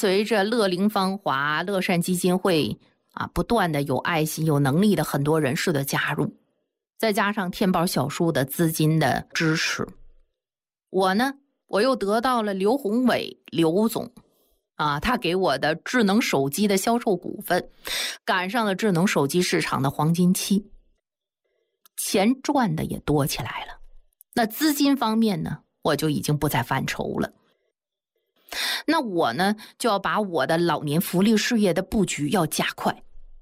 随着乐龄芳华、乐善基金会不断的有爱心、有能力的很多人士的加入，再加上天宝小书的资金的支持，我又得到了刘宏伟刘总他给我的智能手机的销售股份，赶上了智能手机市场的黄金期，钱赚的也多起来了。那资金方面呢，我就已经不再犯愁了。那我呢，就要把我的老年福利事业的布局要加快。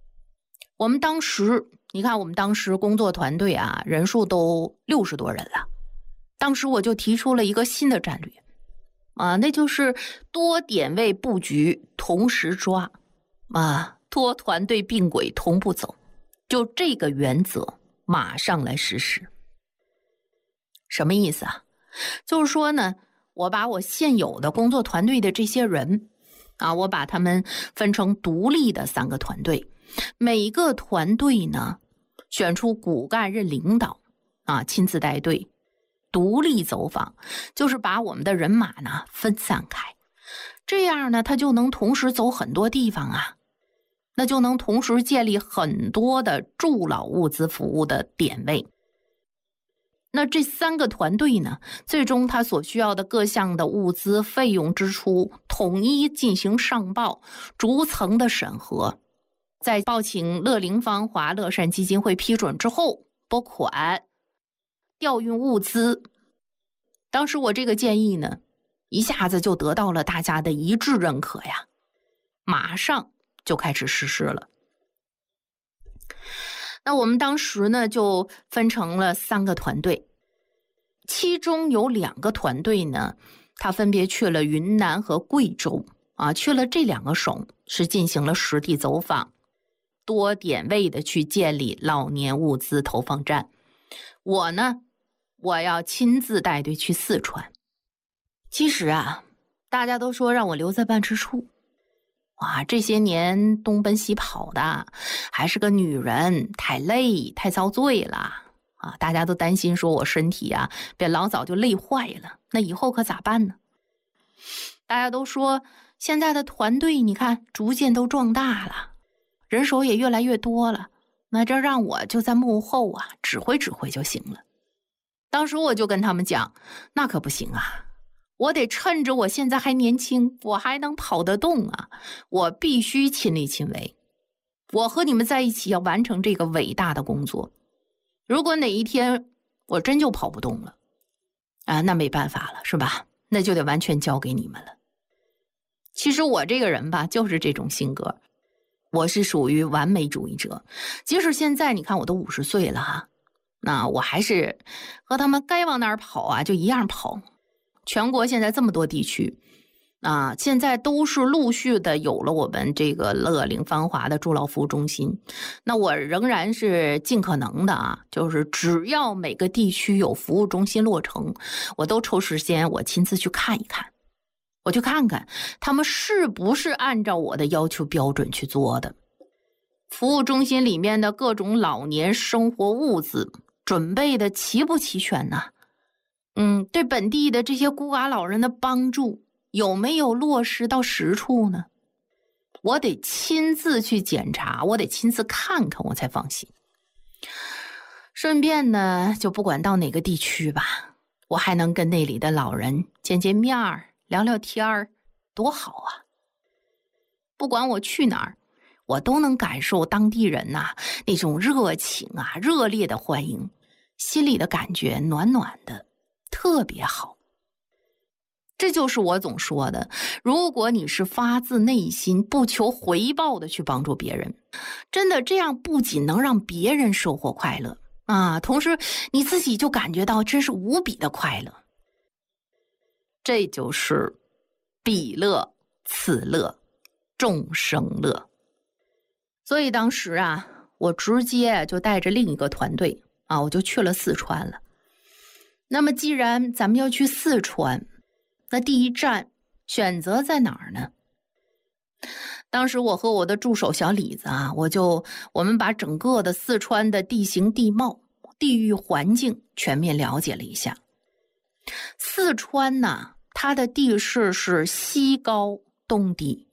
你看我们当时工作团队人数都60多人了。当时我就提出了一个新的战略那就是多点位布局同时抓多团队并轨同步走，就这个原则马上来实施。什么意思就是说呢，我把我现有的工作团队的这些人我把他们分成独立的3个团队，每个团队呢选出骨干任领导亲自带队，独立走访，就是把我们的人马呢分散开，这样呢他就能同时走很多地方那就能同时建立很多的助老物资服务的点位。那这3个团队呢，最终他所需要的各项的物资费用支出统一进行上报，逐层的审核，在报请乐龄芳华、乐善基金会批准之后拨款调运物资。当时我这个建议呢，一下子就得到了大家的一致认可马上就开始实施了。那我们当时呢就分成了3个团队，其中有2个团队呢，他分别去了云南和贵州去了这2个省，是进行了实地走访，多点位的去建立老年物资投放站。我要亲自带队去四川。其实大家都说让我留在办事处这些年东奔西跑的，还是个女人，太累太遭罪了大家都担心说我身体别老早就累坏了，那以后可咋办呢？大家都说现在的团队你看逐渐都壮大了，人手也越来越多了，那这让我就在幕后指挥指挥就行了。当时我就跟他们讲，那可不行我得趁着我现在还年轻，我还能跑得动我必须亲力亲为，我和你们在一起要完成这个伟大的工作。如果哪一天我真就跑不动了那没办法了，是吧？那就得完全交给你们了。其实我这个人就是这种性格，我是属于完美主义者。即使现在你看我都50岁了那我还是和他们该往哪儿跑就一样跑。全国现在这么多地区现在都是陆续的有了我们这个乐龄芳华的助老服务中心。那我仍然是尽可能的就是只要每个地区有服务中心落成，我都抽时间我亲自去看一看，我去看看他们是不是按照我的要求标准去做的。服务中心里面的各种老年生活物资准备的齐不齐全呢？对本地的这些孤寡老人的帮助有没有落实到实处呢？我得亲自去检查，我得亲自看看，我才放心。顺便呢，就不管到哪个地区吧，我还能跟那里的老人见见面儿，聊聊天儿，多好不管我去哪儿，我都能感受当地人那种热情热烈的欢迎，心里的感觉暖暖的，特别好。这就是我总说的，如果你是发自内心不求回报的去帮助别人，真的这样不仅能让别人收获快乐同时你自己就感觉到真是无比的快乐。这就是彼乐此乐众生乐。所以当时我直接就带着另一个团队我就去了四川了。那么既然咱们要去四川，那第一站选择在哪儿呢？当时我和我的助手小李子我们把整个的四川的地形地貌、地域环境全面了解了一下。四川它的地势是西高东低